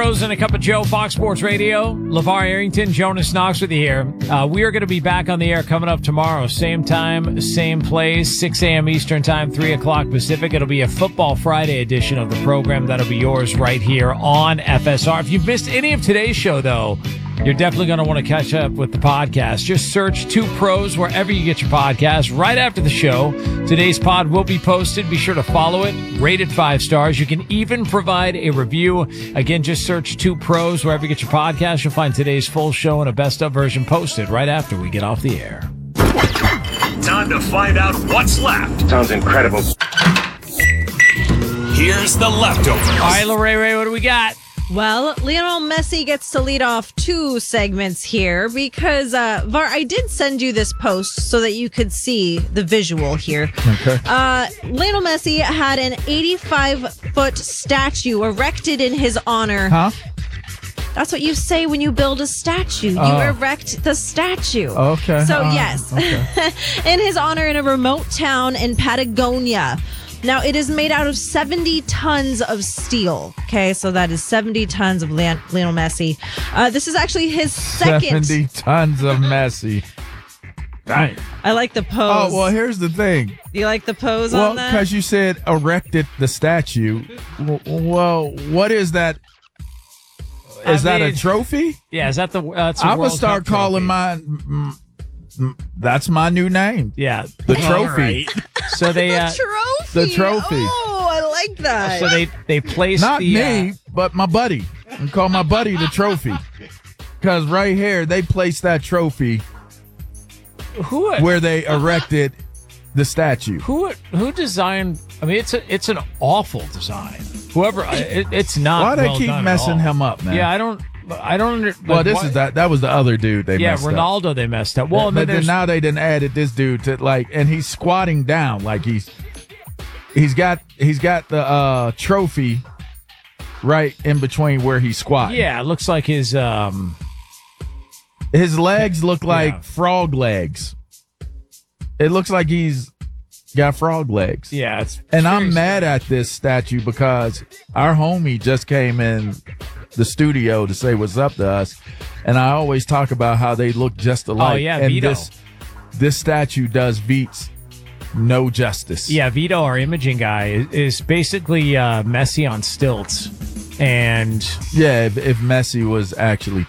Pros and a Cup of Joe, Fox Sports Radio. LeVar Arrington, Jonas Knox with you here. We are going to be back on the air coming up tomorrow. Same time, same place, 6 a.m. Eastern Time, 3 o'clock Pacific. It'll be a Football Friday edition of the program. That'll be yours right here on FSR. If you've missed any of today's show, though, you're definitely going to want to catch up with the podcast. Just search 2 Pros wherever you get your podcast. Right after the show, today's pod will be posted. Be sure to follow it. Rate it 5 stars. You can even provide a review. Again, just search 2 Pros wherever you get your podcast. You'll find today's full show and a best-of version posted right after we get off the air. Time to find out what's left. Sounds incredible. Here's the leftovers. All right, Ray, what do we got? Well, Lionel Messi gets to lead off 2 segments here because, VAR, I did send you this post so that you could see the visual here. Okay. Lionel Messi had an 85-foot statue erected in his honor. Huh? That's what you say when you build a statue. You erect the statue. Okay. So, yes. Okay. In his honor in a remote town in Patagonia. Now, it is made out of 70 tons of steel. Okay, so that is 70 tons of Lionel Messi. This is actually his second. 70 tons of Messi. Dang. I like the pose. Oh, well, here's the thing. You like the pose Well, on that? because you said erected the statue. Well, what is that? Is that a trophy? Yeah, is that the I would start calling mine. That's my new name. Yeah. The trophy. So they trophy. The trophy. Oh, I like that. So they placed Not the me, but my buddy. I call my buddy the trophy. Because right here, they placed that trophy where they erected the statue. Who designed? I mean, it's an awful design. Whoever it's not. Why they well keep done messing at all. him up, man? Yeah, I don't. Well, this is that was the other dude they messed up. Ronaldo they messed up. Well, but then now they done added this dude to and he's squatting down like he's got the trophy right in between where he's squatting. Yeah, it looks like his legs look like frog legs. It looks like he's got frog legs. Yeah, I'm mad at this statue because our homie just came in the studio to say what's up to us, and I always talk about how they look just alike. Oh yeah, and Vito. This statue does Beats no justice. Yeah, Vito, our imaging guy, is basically Messi on stilts, and yeah, if Messi was actually